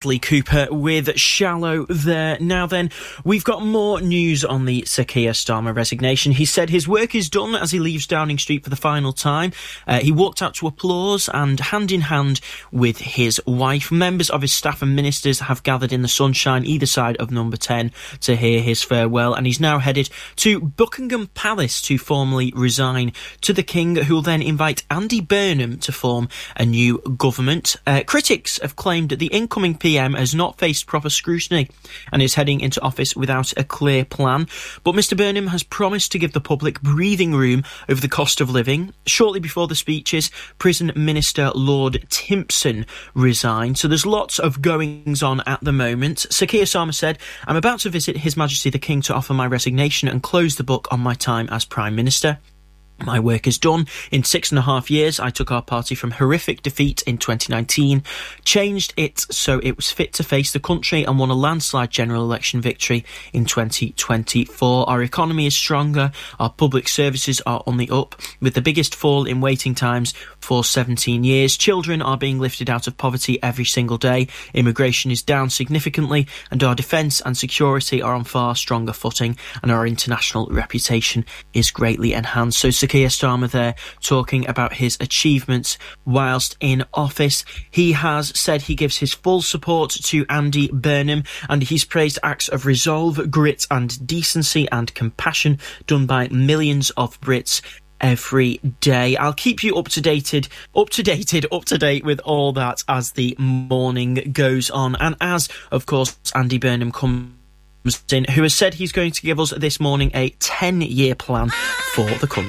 Bradley Cooper with Shallow there. Now then, we've got more news on the Sir Keir Starmer resignation. He said his work is done as he leaves Downing Street for the final time. He walked out to applause and hand in hand with his wife. Members of his staff and ministers have gathered in the sunshine either side of number 10 to hear his farewell, and he's now headed to Buckingham Palace to formally resign to the King, who will then invite Andy Burnham to form a new government. Critics have claimed that the incoming PM has not faced proper scrutiny and is heading into office without a clear plan. But Mr Burnham has promised to give the public breathing room over the cost of living. Shortly before the speeches, Prison Minister Lord Timpson resigned. So there's lots of goings on at the moment. Sir Keir Starmer said, "I'm about to visit His Majesty the King to offer my resignation and close the book on my time as Prime Minister. My work is done. In 6.5 years, I took our party from horrific defeat in 2019, changed it so it was fit to face the country, and won a landslide general election victory in 2024. Our economy is stronger. Our public services are on the up, with the biggest fall in waiting times for 17 years. Children are being lifted out of poverty every single day. Immigration is down significantly, and our defence and security are on far stronger footing, and our international reputation is greatly enhanced." So Sir Keir Starmer there talking about his achievements whilst in office. He has said he gives his full support to Andy Burnham, and he's praised acts of resolve, grit and decency and compassion done by millions of Brits every day. I'll keep you up to date with all that as the morning goes on, and as of course Andy Burnham comes in, who has said he's going to give us this morning a 10-year plan for the country.